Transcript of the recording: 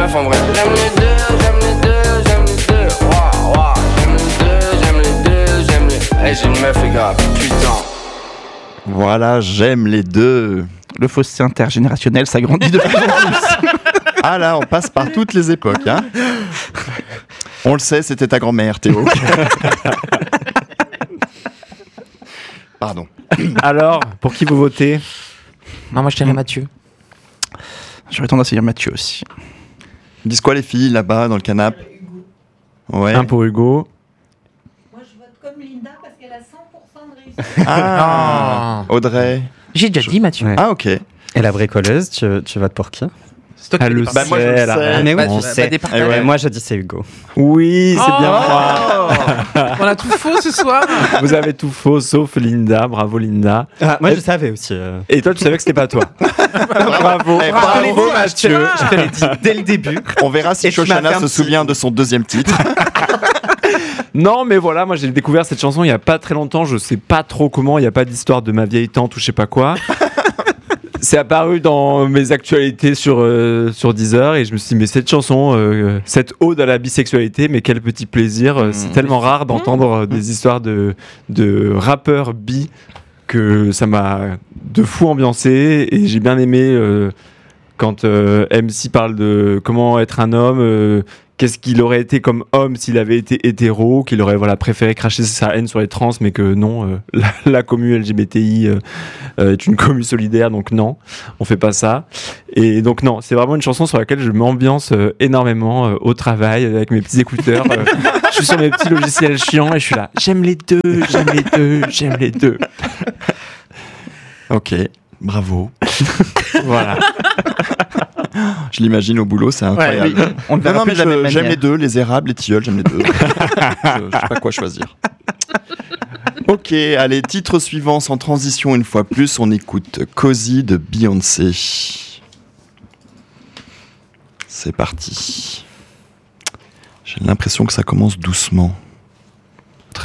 meufs en vrai. J'aime les deux, j'aime les deux, j'aime les deux. Waouh, waouh. J'aime les deux, j'aime les deux, j'aime les. Hey, j'ai une meuf les gars, putain. Voilà, j'aime les deux. Le fossé intergénérationnel s'agrandit de plus en plus. Ah là, on passe par toutes les époques. Hein. On le sait, c'était ta grand-mère, Théo. Pardon. Alors, pour qui vous votez ? Non, moi je dirais Mathieu. J'aurais tendance à dire Mathieu aussi. Ils disent quoi les filles là-bas dans le canapé ? Ouais. Un pour Hugo. Moi, je vote comme Linda parce qu'elle a 100% de réussite. Ah, Audrey. J'ai déjà dit Mathieu. Ouais. Ah, ok. Et la bricoleuse, tu votes pour qui ? C'est toi qui Elle le l'as Bah, moi, je le sait, elle a sais. rien. Mais oui, Bah, on bah, sait. départage. Eh ouais. Moi, je dis c'est Hugo. Oui, c'est bien moi. On a tout faux ce soir. Vous avez tout faux, sauf Linda. Bravo, Linda. Moi, je savais aussi. Et toi, tu savais que c'était pas toi. Bravo. Eh, Bravo, Mathieu. Je te l'ai dit dès le début. On verra si Et tu m'as fait Shoshana un se petit- souvient de son deuxième titre. Non, mais voilà, moi j'ai découvert cette chanson il y a pas très longtemps. Je sais pas trop comment. Il y a pas d'histoire de ma vieille tante ou je sais pas quoi. C'est apparu dans mes actualités sur Deezer et je me suis dit mais cette chanson, cette ode à la bisexualité, mais quel petit plaisir. C'est tellement rare d'entendre des histoires de rappeurs bi que ça m'a de fou ambiancé et j'ai bien aimé quand MC parle de comment être un homme. Qu'est-ce qu'il aurait été comme homme s'il avait été hétéro, qu'il aurait préféré cracher sa haine sur les trans, mais que non, la commu LGBTI est une commu solidaire, donc non, on fait pas ça. Et donc non, c'est vraiment une chanson sur laquelle je m'ambiance énormément au travail avec mes petits écouteurs. Je suis sur mes petits logiciels chiants et je suis là, j'aime les deux, j'aime les deux, j'aime les deux. Ok, bravo. Voilà. Je l'imagine au boulot, c'est incroyable. oui. On le verra Non, mais plus de la même j'aime manière. les deux, les érables, les tilleuls, j'aime les deux. Je sais pas quoi choisir. Ok, allez, titre suivant, sans transition une fois plus, on écoute Cozy de Beyoncé. C'est parti. J'ai l'impression que ça commence doucement.